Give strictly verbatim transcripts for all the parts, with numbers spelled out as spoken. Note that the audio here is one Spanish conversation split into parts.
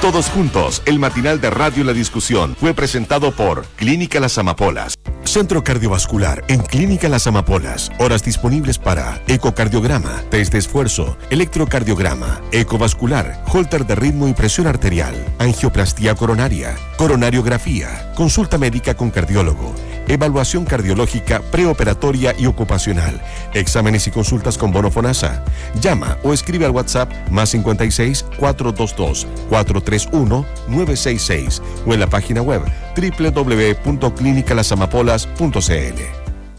Todos juntos, el matinal de Radio La Discusión fue presentado por Clínica Las Amapolas. Centro Cardiovascular en Clínica Las Amapolas. Horas disponibles para ecocardiograma, test de esfuerzo, electrocardiograma, ecovascular, holter de ritmo y presión arterial, angioplastía coronaria, coronariografía, consulta médica con cardiólogo, evaluación cardiológica preoperatoria y ocupacional, exámenes y consultas con bono FONASA. Llama o escribe al WhatsApp más cincuenta y seis, cuatrocientos veintidós, cuatrocientos treinta y uno, novecientos sesenta y seis o en la página web doble u doble u doble u punto clínica las amapolas punto c l.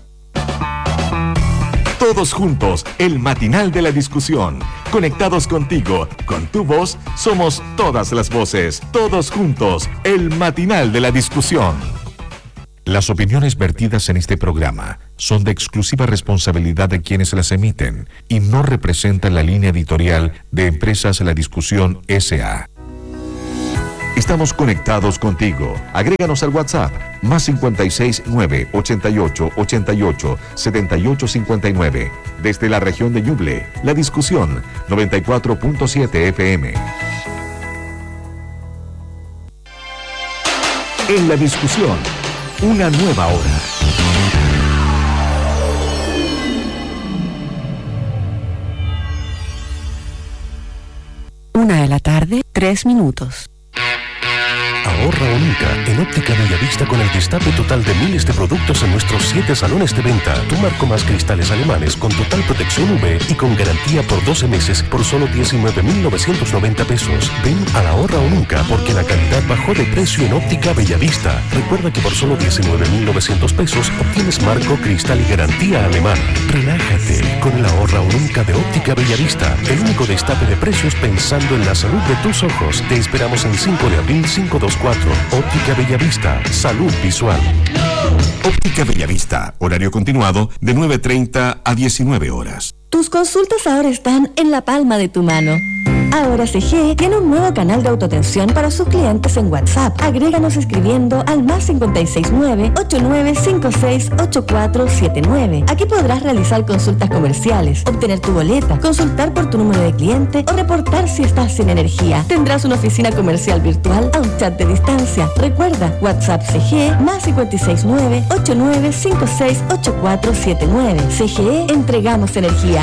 Todos juntos, el matinal de la discusión. Conectados contigo, con tu voz, somos todas las voces. Todos juntos, el matinal de la discusión. Las opiniones vertidas en este programa son de exclusiva responsabilidad de quienes las emiten y no representan la línea editorial de Empresas La Discusión S A Estamos conectados contigo. Agréganos al WhatsApp más cincuenta y seis, nueve, ochenta y ocho, ochenta y ocho, setenta y ocho cincuenta y nueve. Desde la región de Ñuble, La Discusión noventa y cuatro punto siete F M. En La Discusión, una nueva hora. Una de la tarde, tres minutos. Ahorra o nunca en Óptica Bellavista con el destape total de miles de productos en nuestros siete salones de venta. Tu marco más cristales alemanes con total protección U V y con garantía por doce meses por solo diecinueve mil novecientos noventa pesos. Ven a la Ahorra o nunca porque la calidad bajó de precio en Óptica Bellavista. Recuerda que por solo diecinueve mil novecientos pesos obtienes marco, cristal y garantía alemana. Relájate con el Ahorra o nunca de Óptica Bellavista. El único destape de precios pensando en la salud de tus ojos. Te esperamos en cinco de abril, quinientos veinticuatro. Óptica Bellavista, salud visual. Óptica Bellavista, horario continuado de nueve treinta a diecinueve horas. Tus consultas ahora están en la palma de tu mano. Ahora C G tiene un nuevo canal de autoatención para sus clientes en WhatsApp. Agréganos escribiendo al más cincuenta y seis, nueve, ochenta y nueve, cincuenta y seis, ochenta y cuatro setenta y nueve. Aquí podrás realizar consultas comerciales, obtener tu boleta, consultar por tu número de cliente o reportar si estás sin energía. Tendrás una oficina comercial virtual a un chat de distancia. Recuerda, WhatsApp C G más cincuenta y seis, nueve, ochenta y nueve, cincuenta y seis, ochenta y cuatro setenta y nueve. C G E, entregamos energía.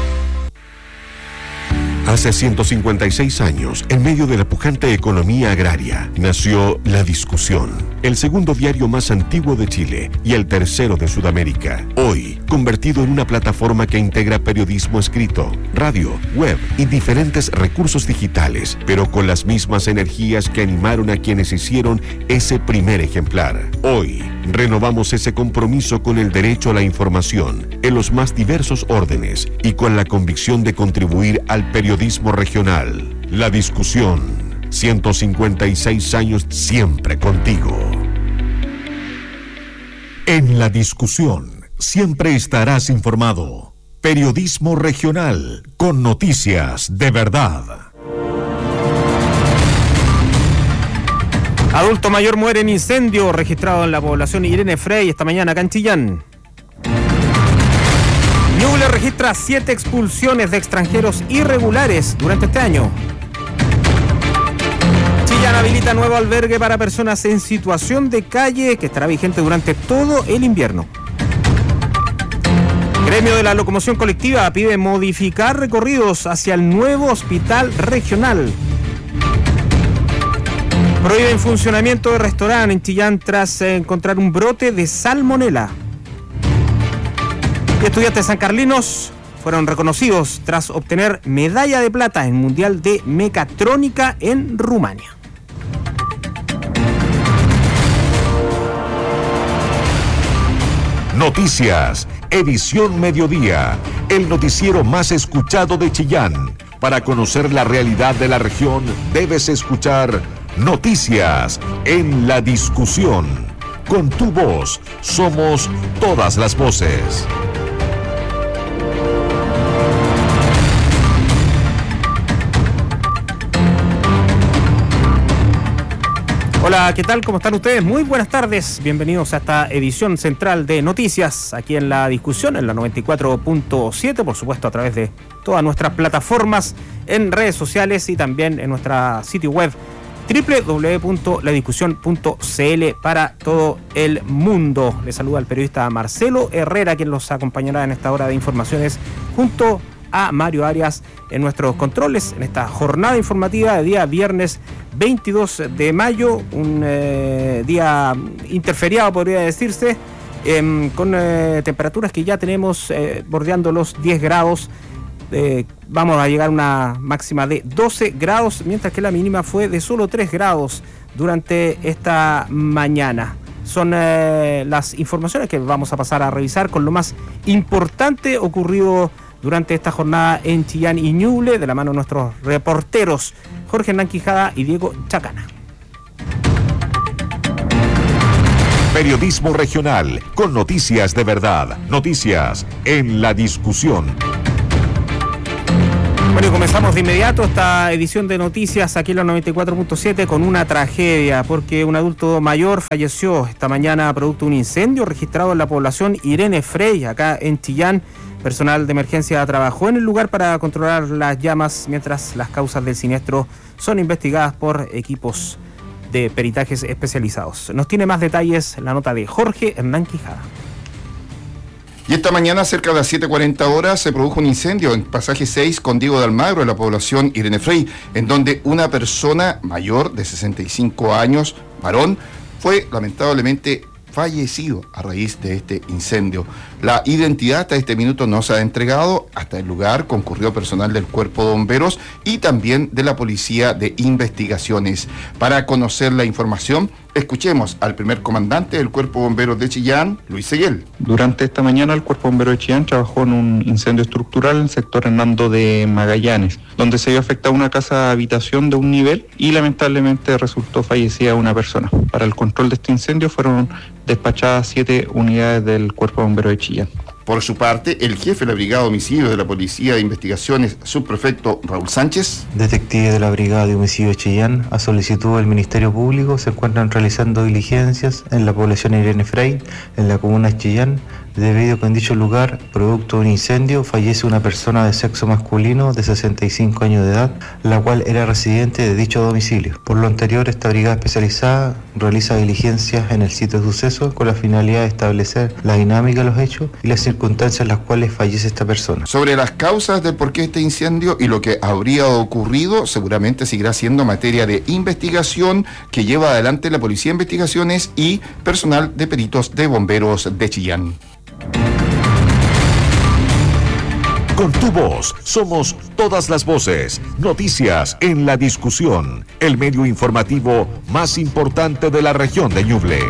Hace ciento cincuenta y seis años, en medio de la pujante economía agraria, nació La Discusión, el segundo diario más antiguo de Chile y el tercero de Sudamérica. Hoy, convertido en una plataforma que integra periodismo escrito, radio, web y diferentes recursos digitales, pero con las mismas energías que animaron a quienes hicieron ese primer ejemplar. Hoy, renovamos ese compromiso con el derecho a la información en los más diversos órdenes y con la convicción de contribuir al periodismo regional. La Discusión, ciento cincuenta y seis años siempre contigo. En La Discusión, siempre estarás informado. Periodismo regional, con noticias de verdad. Adulto mayor muere en incendio registrado en la población Irene Frey esta mañana acá en Chillán. Ñuble registra siete expulsiones de extranjeros irregulares durante este año. Chillán habilita nuevo albergue para personas en situación de calle que estará vigente durante todo el invierno. Gremio de la Locomoción Colectiva pide modificar recorridos hacia el nuevo hospital regional. Prohíben funcionamiento de restaurante en Chillán tras encontrar un brote de salmonela. Y estudiantes sancarlinos fueron reconocidos tras obtener medalla de plata en Mundial de Mecatrónica en Rumania. Noticias, edición mediodía, el noticiero más escuchado de Chillán. Para conocer la realidad de la región, debes escuchar Noticias en La Discusión. Con tu voz, somos todas las voces. Hola, ¿qué tal? ¿Cómo están ustedes? Muy buenas tardes. Bienvenidos a esta edición central de Noticias, aquí en La Discusión, en la noventa y cuatro punto siete, por supuesto a través de todas nuestras plataformas en redes sociales y también en nuestra sitio web doble u doble u doble u punto la discusión punto c l para todo el mundo. Le saluda el periodista Marcelo Herrera, quien los acompañará en esta hora de informaciones junto a Mario Arias en nuestros controles en esta jornada informativa de día viernes veintidós de mayo, un eh, día interferiado podría decirse, eh, con eh, temperaturas que ya tenemos eh, bordeando los diez grados. Eh, vamos a llegar a una máxima de doce grados, mientras que la mínima fue de solo tres grados durante esta mañana. Son eh, las informaciones que vamos a pasar a revisar con lo más importante ocurrido durante esta jornada en Chillán y Ñuble, de la mano de nuestros reporteros Jorge Hernán Quijada y Diego Chacana. Periodismo regional, con noticias de verdad, noticias en la discusión. Bueno, y comenzamos de inmediato esta edición de noticias aquí en la noventa y cuatro punto siete con una tragedia, porque un adulto mayor falleció esta mañana producto de un incendio registrado en la población Irene Frey, acá en Chillán. Personal de emergencia trabajó en el lugar para controlar las llamas, mientras las causas del siniestro son investigadas por equipos de peritajes especializados. Nos tiene más detalles la nota de Jorge Hernán Quijada. Y esta mañana, cerca de las siete cuarenta horas, se produjo un incendio en pasaje seis con Diego de Almagro, en la población Irene Frey, en donde una persona mayor de sesenta y cinco años, varón, fue lamentablemente fallecido a raíz de este incendio. La identidad hasta este minuto no se ha entregado. Hasta el lugar concurrió personal del Cuerpo de Bomberos y también de la Policía de Investigaciones. Para conocer la información, escuchemos al primer comandante del Cuerpo de Bomberos de Chillán, Luis Seguel. Durante esta mañana el Cuerpo de Bomberos de Chillán trabajó en un incendio estructural en el sector Hernando de Magallanes, donde se vio afectada una casa de habitación de un nivel y lamentablemente resultó fallecida una persona. Para el control de este incendio fueron despachadas siete unidades del Cuerpo de Bomberos de Chillán. Por su parte, el jefe de la Brigada de Homicidios de la Policía de Investigaciones, subprefecto Raúl Sánchez. Detectives de la Brigada de Homicidios de Chillán, a solicitud del Ministerio Público, se encuentran realizando diligencias en la población Irene Frey, en la comuna de Chillán, debido a que en dicho lugar, producto de un incendio, fallece una persona de sexo masculino de sesenta y cinco años de edad, la cual era residente de dicho domicilio. Por lo anterior, esta brigada especializada realiza diligencias en el sitio de suceso con la finalidad de establecer la dinámica de los hechos y las circunstancias en las cuales fallece esta persona. Sobre las causas del porqué de este incendio y lo que habría ocurrido, seguramente seguirá siendo materia de investigación que lleva adelante la Policía de Investigaciones y personal de peritos de bomberos de Chillán. Con tu voz, somos todas las voces. Noticias en la discusión. El medio informativo más importante de la región de Ñuble.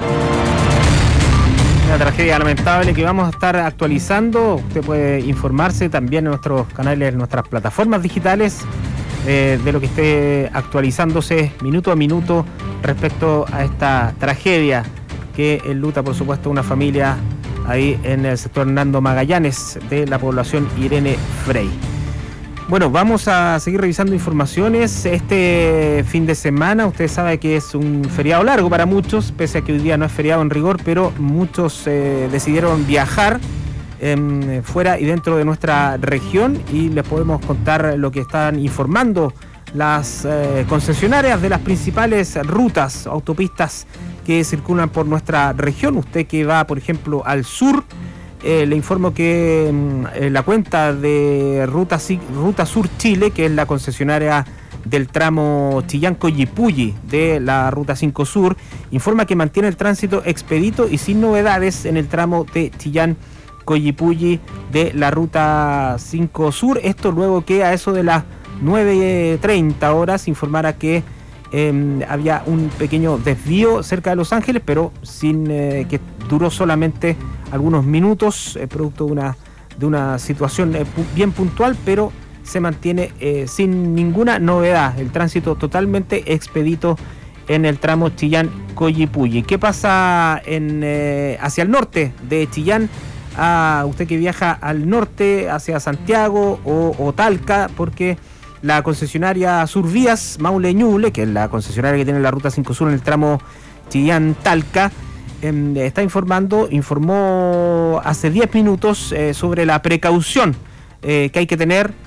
Una tragedia lamentable que vamos a estar actualizando. Usted puede informarse también en nuestros canales, en nuestras plataformas digitales, eh, de lo que esté actualizándose minuto a minuto respecto a esta tragedia que enluta, por supuesto, una familia ahí en el sector Hernando Magallanes de la población Irene Frey. Bueno, vamos a seguir revisando informaciones. Este fin de semana, usted sabe que es un feriado largo para muchos, pese a que hoy día no es feriado en rigor, pero muchos eh, decidieron viajar eh, fuera y dentro de nuestra región, y les podemos contar lo que están informando las eh, concesionarias de las principales rutas, autopistas que circulan por nuestra región. Usted que va, por ejemplo, al sur, eh, le informo que eh, la cuenta de Ruta, Ruta Sur Chile, que es la concesionaria del tramo Chillán-Coyipulli de la Ruta cinco Sur, informa que mantiene el tránsito expedito y sin novedades en el tramo de Chillán-Coyipulli de la Ruta cinco Sur. Esto luego que a eso de las nueve treinta horas informara que eh, había un pequeño desvío cerca de Los Ángeles, pero sin eh, que duró solamente algunos minutos, eh, producto de una, de una situación eh, bien puntual, pero se mantiene eh, sin ninguna novedad, el tránsito totalmente expedito en el tramo Chillán-Coyipulli. ¿Qué pasa en, eh, hacia el norte de Chillán? A usted que viaja al norte, hacia Santiago o, o Talca, porque la concesionaria Survías Maule Ñuble, que es la concesionaria que tiene la Ruta cinco Sur en el tramo Chillán-Talca, eh, está informando, informó hace diez minutos eh, sobre la precaución eh, que hay que tener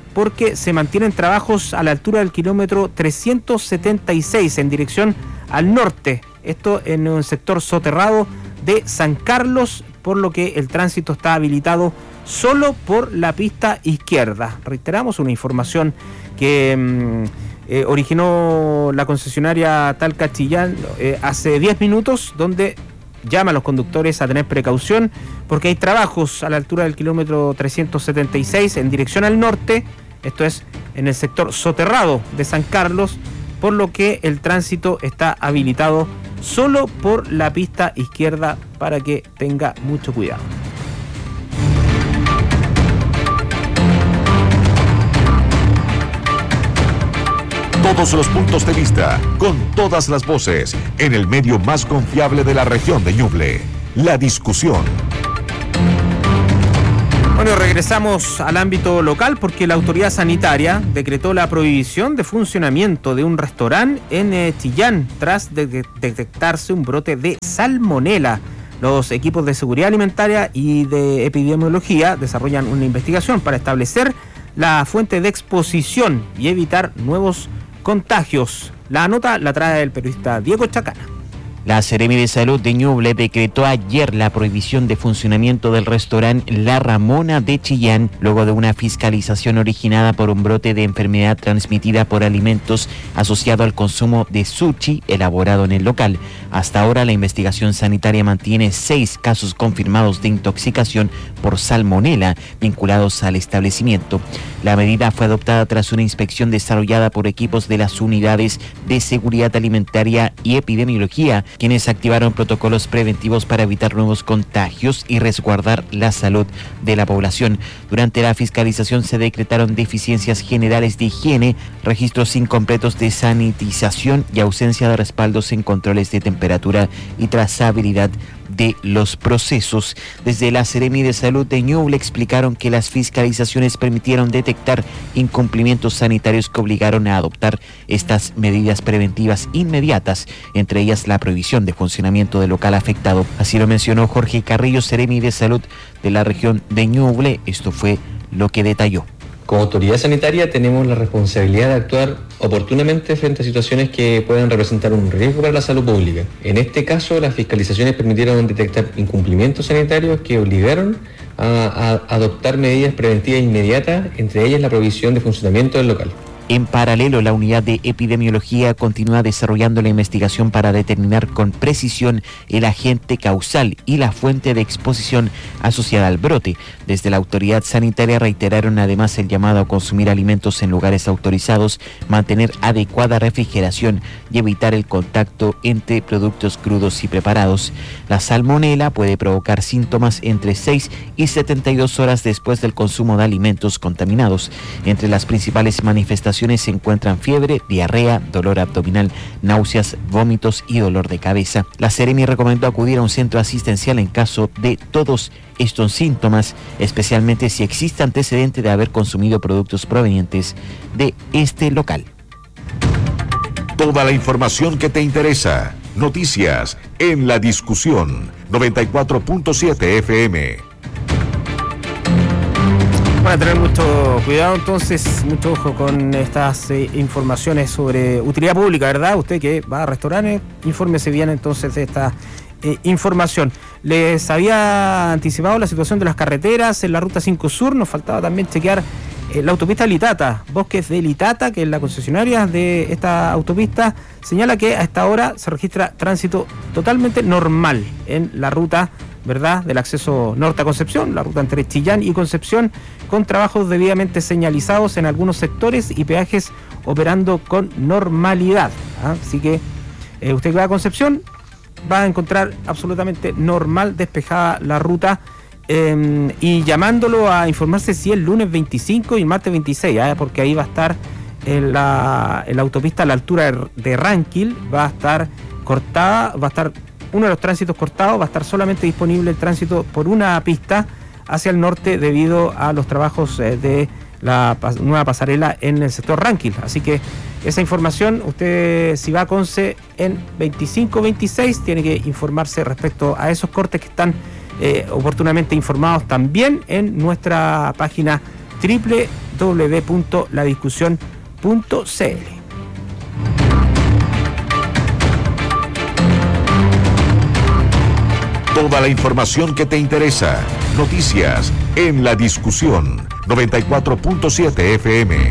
porque se mantienen trabajos a la altura del kilómetro trescientos setenta y seis en dirección al norte. Esto en un sector soterrado de San Carlos, por lo que el tránsito está habilitado solo por la pista izquierda. Reiteramos una información que mmm, eh, originó la concesionaria Talca Chillán eh, hace diez minutos, donde llama a los conductores a tener precaución porque hay trabajos a la altura del kilómetro trescientos setenta y seis en dirección al norte, esto es en el sector soterrado de San Carlos, por lo que el tránsito está habilitado solo por la pista izquierda para que tenga mucho cuidado. Todos los puntos de vista, con todas las voces, en el medio más confiable de la región de Ñuble. La discusión. Bueno, regresamos al ámbito local porque la autoridad sanitaria decretó la prohibición de funcionamiento de un restaurante en eh, Chillán tras de- de- detectarse un brote de salmonela. Los equipos de seguridad alimentaria y de epidemiología desarrollan una investigación para establecer la fuente de exposición y evitar nuevos contagios. La nota la trae el periodista Diego Chacana. La Seremi de Salud de Ñuble decretó ayer la prohibición de funcionamiento del restaurante La Ramona de Chillán, luego de una fiscalización originada por un brote de enfermedad transmitida por alimentos asociado al consumo de sushi elaborado en el local. Hasta ahora la investigación sanitaria mantiene seis casos confirmados de intoxicación por salmonela vinculados al establecimiento. La medida fue adoptada tras una inspección desarrollada por equipos de las unidades de seguridad alimentaria y epidemiología, quienes activaron protocolos preventivos para evitar nuevos contagios y resguardar la salud de la población. Durante la fiscalización se decretaron deficiencias generales de higiene, registros incompletos de sanitización y ausencia de respaldos en controles de temperatura y trazabilidad de los procesos. Desde la Seremi de Salud de Ñuble explicaron que las fiscalizaciones permitieron detectar incumplimientos sanitarios que obligaron a adoptar estas medidas preventivas inmediatas, entre ellas la prohibición de funcionamiento del local afectado. Así lo mencionó Jorge Carrillo, Seremi de Salud de la región de Ñuble. Esto fue lo que detalló. Como autoridad sanitaria tenemos la responsabilidad de actuar oportunamente frente a situaciones que puedan representar un riesgo para la salud pública. En este caso, las fiscalizaciones permitieron detectar incumplimientos sanitarios que obligaron a, a adoptar medidas preventivas inmediatas, entre ellas la prohibición de funcionamiento del local. En paralelo, la unidad de epidemiología continúa desarrollando la investigación para determinar con precisión el agente causal y la fuente de exposición asociada al brote. Desde la autoridad sanitaria reiteraron además el llamado a consumir alimentos en lugares autorizados, mantener adecuada refrigeración y evitar el contacto entre productos crudos y preparados. La salmonela puede provocar síntomas entre seis y setenta y dos horas después del consumo de alimentos contaminados. Entre las principales manifestaciones se encuentran fiebre, diarrea, dolor abdominal, náuseas, vómitos y dolor de cabeza. La Seremi recomendó acudir a un centro asistencial en caso de todos estos síntomas, especialmente si existe antecedente de haber consumido productos provenientes de este local. Toda la información que te interesa. Noticias en La Discusión. noventa y cuatro punto siete F M. Van a tener mucho cuidado entonces, mucho ojo con estas eh, informaciones sobre utilidad pública, ¿verdad? Usted que va a restaurantes, infórmese bien entonces de esta eh, información. Les había anticipado la situación de las carreteras en la Ruta cinco Sur, nos faltaba también chequear eh, la autopista Litata, Bosques de Litata, que es la concesionaria de esta autopista, señala que a esta hora se registra tránsito totalmente normal en la ruta, ¿verdad?, del acceso norte a Concepción, la ruta entre Chillán y Concepción, con trabajos debidamente señalizados en algunos sectores y peajes operando con normalidad. ¿Ah? Así que eh, usted que va a Concepción va a encontrar absolutamente normal, despejada la ruta, eh, y llamándolo a informarse si el lunes veinticinco y martes veintiséis, ¿eh? Porque ahí va a estar en la, en la autopista a la altura de, de Ranquil, va a estar cortada, va a estar uno de los tránsitos cortados, va a estar solamente disponible el tránsito por una pista hacia el norte debido a los trabajos eh, de la pas- nueva pasarela en el sector Ranquil. Así que esa información, usted si va a Conce en veinticinco veintiséis tiene que informarse respecto a esos cortes que están eh, oportunamente informados también en nuestra página doble u doble u doble w w w punto la discusión punto c l. Toda la información que te interesa. Noticias en La Discusión. noventa y cuatro punto siete F M.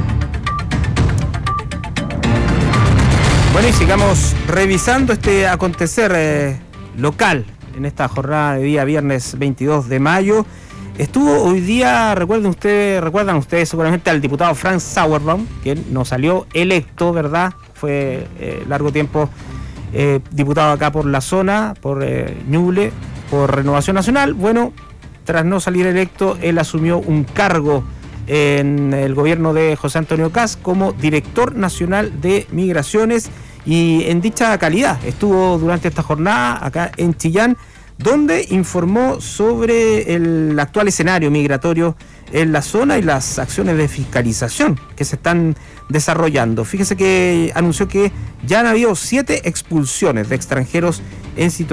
Bueno, y sigamos revisando este acontecer eh, local en esta jornada de día viernes veintidós de mayo. Estuvo hoy día, recuerden ustedes, recuerdan ustedes seguramente al diputado Frank Sauerbaum, que no salió electo, ¿verdad? Fue eh, largo tiempo eh, diputado acá por la zona, por eh, Ñuble, por Renovación Nacional. Bueno, tras no salir electo, él asumió un cargo en el gobierno de José Antonio Kast como director nacional de migraciones, y en dicha calidad estuvo durante esta jornada acá en Chillán, donde informó sobre el actual escenario migratorio en la zona y las acciones de fiscalización que se están desarrollando. Fíjese que anunció que ya han habido siete expulsiones de extranjeros en situación